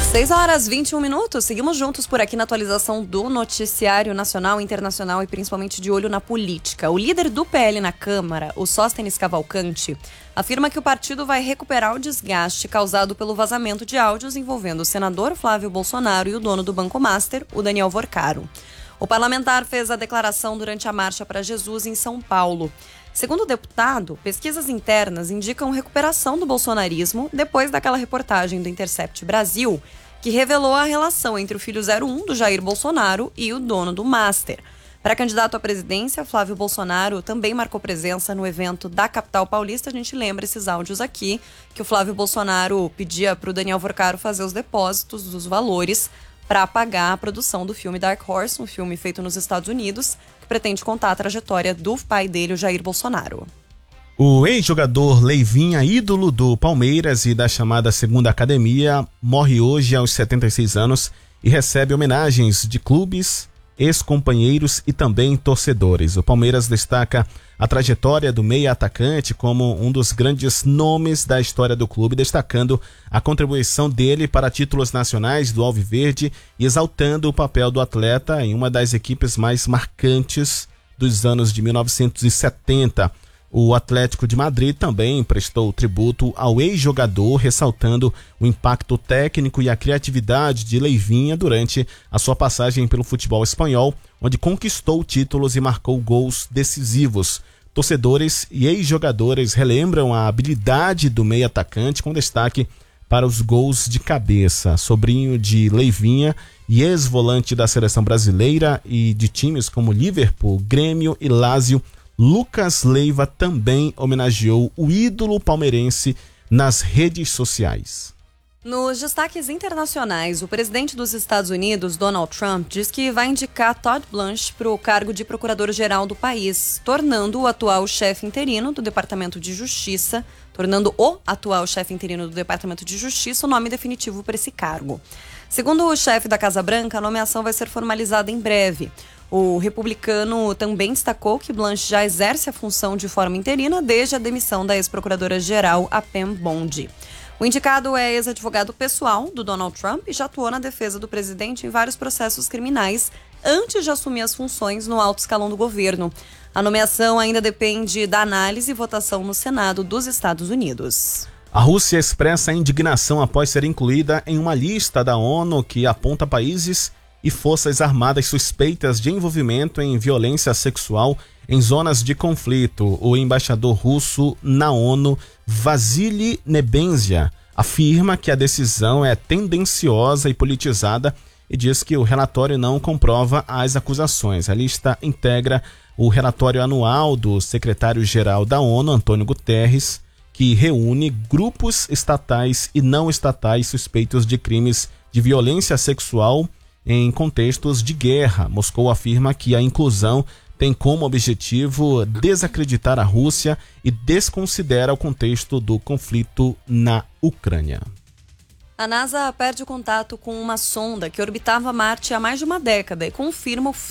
6h21. Seguimos juntos por aqui na atualização do noticiário nacional, internacional e principalmente de olho na política. O líder do PL na Câmara, o Sóstenes Cavalcante, afirma que o partido vai recuperar o desgaste causado pelo vazamento de áudios envolvendo o senador Flávio Bolsonaro e o dono do Banco Master, o Daniel Vorcaro. O parlamentar fez a declaração durante a Marcha para Jesus em São Paulo. Segundo o deputado, pesquisas internas indicam recuperação do bolsonarismo depois daquela reportagem do Intercept Brasil, que revelou a relação entre o filho 01 do Jair Bolsonaro e o dono do Master. Para candidato à presidência, Flávio Bolsonaro também marcou presença no evento da capital paulista. A gente lembra esses áudios aqui, que o Flávio Bolsonaro pedia para o Daniel Vorcaro fazer os depósitos dos valores para pagar a produção do filme Dark Horse, um filme feito nos Estados Unidos, que pretende contar a trajetória do pai dele, o Jair Bolsonaro. O ex-jogador Leivinha, ídolo do Palmeiras e da chamada Segunda Academia, morre hoje aos 76 anos e recebe homenagens de clubes, ex-companheiros e também torcedores. O Palmeiras destaca a trajetória do meia atacante como um dos grandes nomes da história do clube, destacando a contribuição dele para títulos nacionais do Alviverde e exaltando o papel do atleta em uma das equipes mais marcantes dos anos de 1970. O Atlético de Madrid também prestou tributo ao ex-jogador, ressaltando o impacto técnico e a criatividade de Leivinha durante a sua passagem pelo futebol espanhol, onde conquistou títulos e marcou gols decisivos. Torcedores e ex-jogadores relembram a habilidade do meio-atacante, com destaque para os gols de cabeça. Sobrinho de Leivinha e ex-volante da seleção brasileira e de times como Liverpool, Grêmio e Lazio, Lucas Leiva também homenageou o ídolo palmeirense nas redes sociais. Nos destaques internacionais, o presidente dos Estados Unidos, Donald Trump, diz que vai indicar Todd Blanche para o cargo de procurador-geral do país, tornando o atual chefe interino do Departamento de Justiça o nome definitivo para esse cargo. Segundo o chefe da Casa Branca, a nomeação vai ser formalizada em breve. O republicano também destacou que Blanche já exerce a função de forma interina desde a demissão da ex-procuradora-geral, a Pam Bondi. O indicado é ex-advogado pessoal do Donald Trump e já atuou na defesa do presidente em vários processos criminais antes de assumir as funções no alto escalão do governo. A nomeação ainda depende da análise e votação no Senado dos Estados Unidos. A Rússia expressa indignação após ser incluída em uma lista da ONU que aponta países e forças armadas suspeitas de envolvimento em violência sexual em zonas de conflito. O embaixador russo na ONU, Vasily Nebenzia, afirma que a decisão é tendenciosa e politizada e diz que o relatório não comprova as acusações. A lista integra o relatório anual do secretário-geral da ONU, Antônio Guterres, que reúne grupos estatais e não estatais suspeitos de crimes de violência sexual em contextos de guerra. Moscou afirma que a inclusão tem como objetivo desacreditar a Rússia e desconsidera o contexto do conflito na Ucrânia. A NASA perde o contato com uma sonda que orbitava Marte há mais de uma década e confirma o